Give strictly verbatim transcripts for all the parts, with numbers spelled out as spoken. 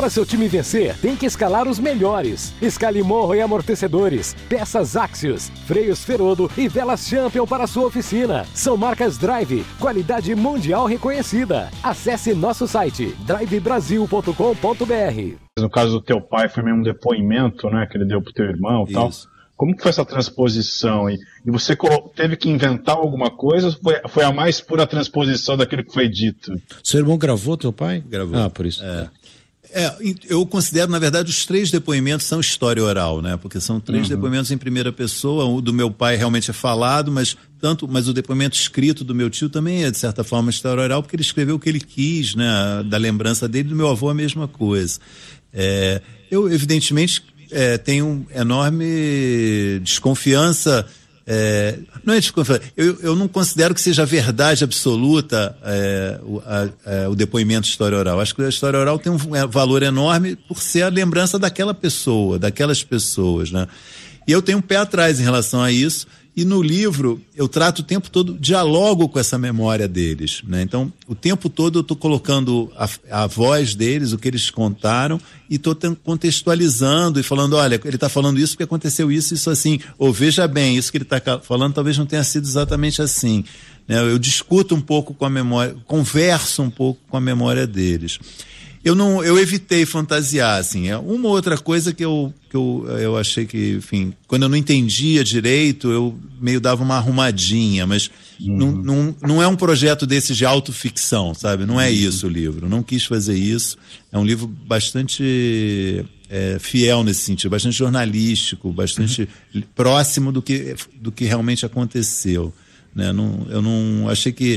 Para seu time vencer, tem que escalar os melhores. Escale morro e amortecedores, peças Axios, freios Ferodo e velas Champion para sua oficina. São marcas Drive, qualidade mundial reconhecida. Acesse nosso site drive brasil ponto com ponto b r. No caso do teu pai, foi mesmo um depoimento, né, que ele deu pro teu irmão e tal. Como que foi essa transposição? E, e você teve que inventar alguma coisa ou foi, foi a mais pura transposição daquilo que foi dito? Seu irmão gravou teu pai? Gravou. Ah, por isso. É. É, eu considero, na verdade, os três depoimentos são história oral, né? Porque são três uhum. depoimentos em primeira pessoa. O do meu pai realmente é falado, mas tanto, mas o depoimento escrito do meu tio também é, de certa forma, história oral, porque ele escreveu o que ele quis, né? Da lembrança dele, do meu avô a mesma coisa. É, eu, evidentemente, é, tenho enorme desconfiança. É, não é desconfiança, eu, eu não considero que seja verdade absoluta é, o, a, a, o depoimento de história oral. Acho que a história oral tem um valor enorme por ser a lembrança daquela pessoa, daquelas pessoas, né? E eu tenho um pé atrás em relação a isso. E no livro eu trato o tempo todo, dialogo com essa memória deles, né? Então, o tempo todo eu estou colocando a, a voz deles, o que eles contaram, e estou contextualizando e falando, olha, ele está falando isso porque aconteceu isso, isso assim, ou veja bem, isso que ele está falando talvez não tenha sido exatamente assim, né? Eu discuto um pouco com a memória, converso um pouco com a memória deles. Eu não, eu evitei fantasiar, assim, é uma outra coisa que eu, que eu, eu achei que, enfim, quando eu não entendia direito, eu meio dava uma arrumadinha, mas uhum. não, não, não é um projeto desse de autoficção, sabe? Não é uhum. isso o livro, não quis fazer isso, é um livro bastante é, fiel nesse sentido, bastante jornalístico, bastante uhum. próximo do que, do que realmente aconteceu, né? Não, eu não, achei que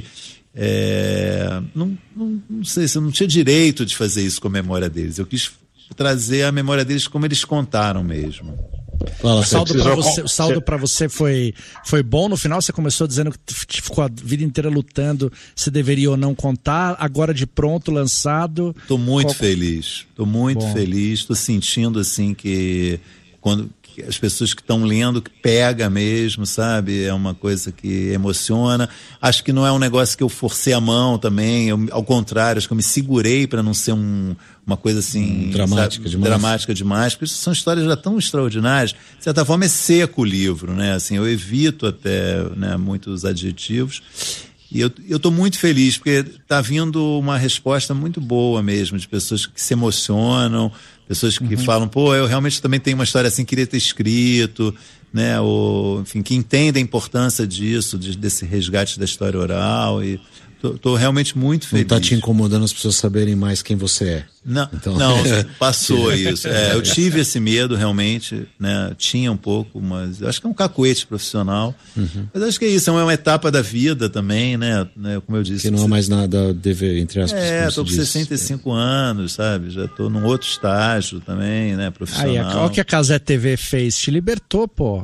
É, não, não, não sei se eu não tinha direito de fazer isso com a memória deles. Eu quis trazer a memória deles como eles contaram mesmo. Fala, o saldo para você, o saldo para você foi, foi bom no final? Você começou dizendo que ficou a vida inteira lutando se deveria ou não contar, agora de pronto, lançado. Estou muito Qual... feliz, estou muito bom. feliz, estou sentindo assim que quando as pessoas que estão lendo, que pega mesmo, sabe? É uma coisa que emociona. Acho que não é um negócio que eu forcei a mão também, eu, ao contrário, acho que eu me segurei para não ser um, uma coisa assim... Hum, dramática sabe? demais. Dramática demais, porque são histórias já tão extraordinárias. De certa forma é seco o livro, né? Assim, eu evito até, né, muitos adjetivos. E eu estou muito feliz, porque está vindo uma resposta muito boa mesmo, de pessoas que se emocionam, pessoas que uhum. falam, pô, eu realmente também tenho uma história assim, queria ter escrito, né, ou, enfim, que entendem a importância disso, de, desse resgate da história oral, e estou realmente muito feliz. Não está te incomodando as pessoas saberem mais quem você é? Não, então... não passou isso. É, eu tive esse medo realmente, né? Tinha um pouco, mas eu acho que é um cacuete profissional. Uhum. Mas acho que é isso, é uma etapa da vida também, né? né? Como eu disse. Que não há mais nada a dever, entre aspas. É, estou com sessenta e cinco é. anos, sabe? Já estou num outro estágio também, né? Profissional. Aí, olha o que a Casé T V fez, te libertou, pô.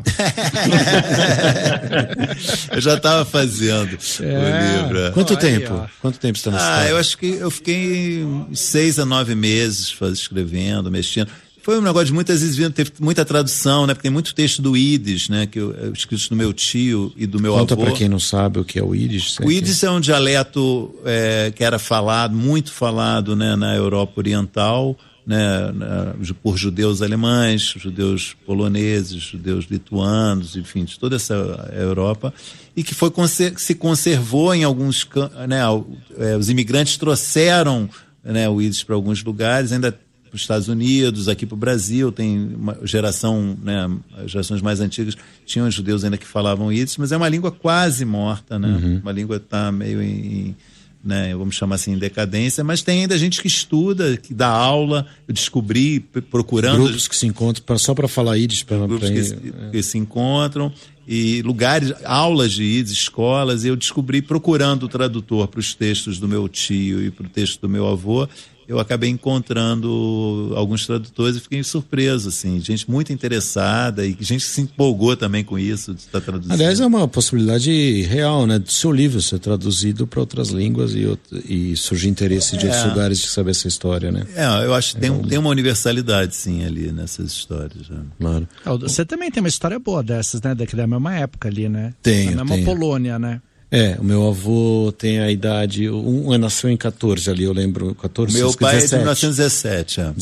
Eu já estava fazendo é. o livro. Quanto Aí, tempo? ó. Quanto tempo você está nessa Ah, história? eu acho que eu fiquei seis a nove meses faz, escrevendo, mexendo. Foi um negócio de muitas vezes, teve muita tradução, né? Porque tem muito texto do Yiddish, né? Que eu, eu escrito do meu tio e do meu Conta avô. Conta para quem não sabe o que é o Yiddish. O Yiddish é um dialeto é, que era falado, muito falado, né? Na Europa Oriental, né? Na, por judeus alemães, judeus poloneses, judeus lituanos, enfim, de toda essa Europa, e que foi, se conservou em alguns, né? Os imigrantes trouxeram, né, o Yiddish para alguns lugares, ainda para os Estados Unidos, aqui para o Brasil, tem uma geração, né, as gerações mais antigas tinham judeus ainda que falavam Yiddish, mas é uma língua quase morta, né? Uhum. Uma língua que está meio em, né, vamos chamar assim, em decadência, mas tem ainda gente que estuda, que dá aula, eu descobri procurando... Grupos que se encontram pra, só para falar Yiddish. Pra, grupos pra... que, se, que se encontram, e lugares, aulas de Yiddish, escolas, e eu descobri procurando o tradutor para os textos do meu tio e para o texto do meu avô, eu acabei encontrando alguns tradutores e fiquei surpreso, assim, gente muito interessada e gente que se empolgou também com isso, de estar traduzindo. Aliás, é uma possibilidade real, né, do seu livro ser traduzido para outras línguas e, e surgir interesse de é. outros lugares de saber essa história, né? É, eu acho que é tem, um, tem uma universalidade, sim, ali nessas histórias. Né? Claro. Você também tem uma história boa dessas, né, daqui da mesma época ali, né? Tem. Da mesma Polônia, né? É, o meu avô tem a idade, um nasceu em quatorze ali, eu lembro, quatorze, meu pai dezessete. é de mil novecentos e dezessete, é.